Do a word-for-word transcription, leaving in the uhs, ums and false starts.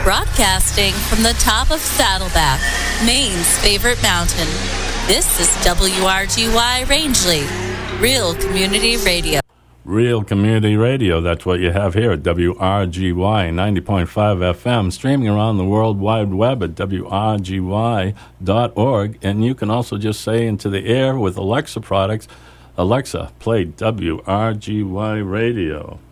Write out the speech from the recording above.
Broadcasting from the top of Saddleback, Maine's favorite mountain. This is W R G Y Rangeley, Real Community Radio. Real Community Radio, that's what you have here at W R G Y ninety point five F M, streaming around the World Wide Web at W R G Y dot org. And you can also just say into the air with Alexa products, Alexa, play W R G Y Radio.